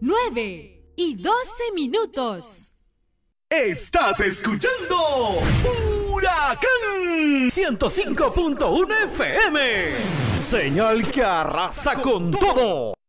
9:12. Estás escuchando Huracán 105.1 FM. Señal que arrasa con todo.